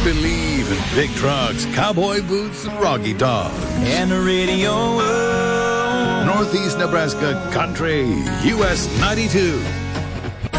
believe in big trucks, cowboy boots, and Rocky Dog. And the radio. Northeast Nebraska Country, US 92.